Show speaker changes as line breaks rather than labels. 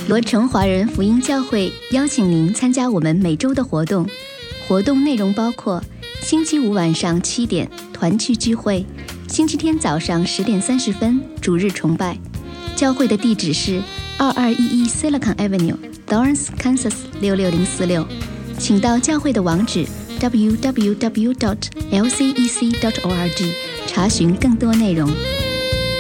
罗城华人福音教会邀请您参加我们每周的活动。活动内容包括星期五晚上7点团区聚会，星期天早上10点30分主日崇拜。教会的地址是2211 Silicon Avenue、Lawrence, Kansas 66046。请到教会的网址 www.lcec.org 查询更多内容。